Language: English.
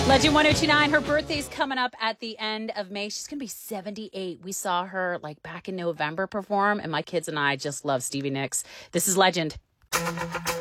Legend 1029, her birthday's coming up at the end of May. She's going to be 78. We saw her like back in November perform, and my kids and I just love Stevie Nicks. This is Legend.